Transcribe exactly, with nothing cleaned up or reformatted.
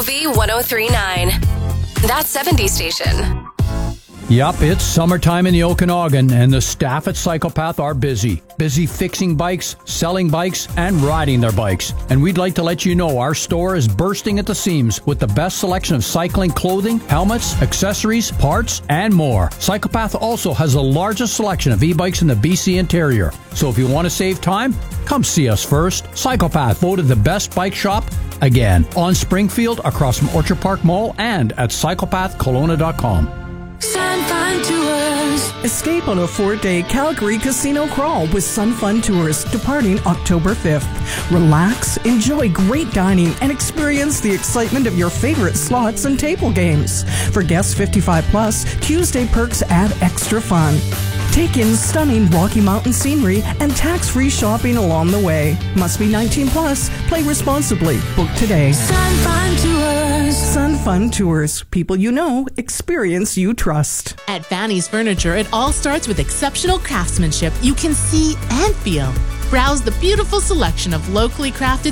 B one oh three point nine. That seventies station. Yup, it's summertime in the Okanagan, and the staff at Cyclepath are busy. Busy fixing bikes, selling bikes, and riding their bikes. And we'd like to let you know our store is bursting at the seams with the best selection of cycling clothing, helmets, accessories, parts, and more. Cyclepath also has the largest selection of e-bikes in the B C interior. So if you want to save time, come see us first. Cyclepath voted the best bike shop again on Springfield, across from Orchard Park Mall, and at cyclepath kelowna dot com. Sun Fun Tours. Escape on a four-day Calgary casino crawl with Sun Fun Tours, departing October fifth. Relax, enjoy great dining, and experience the excitement of your favorite slots and table games. For guests fifty-five plus, Tuesday perks add extra fun. Take in stunning Rocky Mountain scenery and tax-free shopping along the way. Must be nineteen plus. Play responsibly. Book today. Sun Fun Tours. Sun Fun Tours. People you know, experience you trust. At Fanny's Furniture, it all starts with exceptional craftsmanship you can see and feel. Browse the beautiful selection of locally crafted